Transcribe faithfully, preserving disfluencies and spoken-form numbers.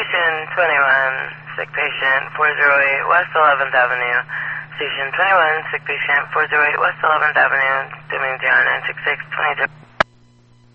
Station twenty-one, sick patient, four oh eight West eleventh Avenue. Station twenty-one, sick patient, four oh eight West eleventh Avenue, Domain zero nine six six twenty-two.